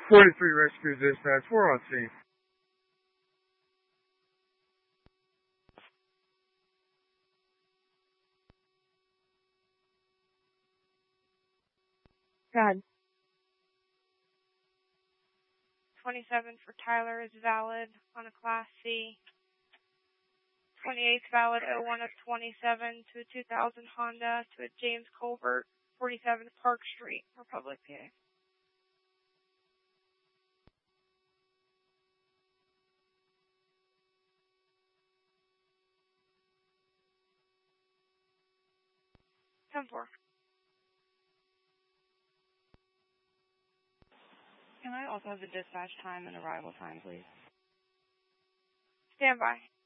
43 Rescue Dispatch, we're on scene. God. 27 for Tyler is valid on a Class C. 28 valid 01 of 27 to a 2000 Honda to a James Colbert, 47 Park Street, Republic, PA. Come for. Can I also have the dispatch time and arrival time, please? Stand by.